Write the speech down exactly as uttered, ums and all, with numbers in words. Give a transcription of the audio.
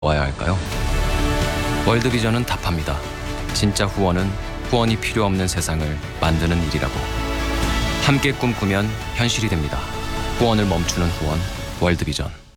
와야 할까요? 월드비전은 답합니다. 진짜 후원은 후원이 필요 없는 세상을 만드는 일이라고. 함께 꿈꾸면 현실이 됩니다. 후원을 멈추는 후원, 월드비전.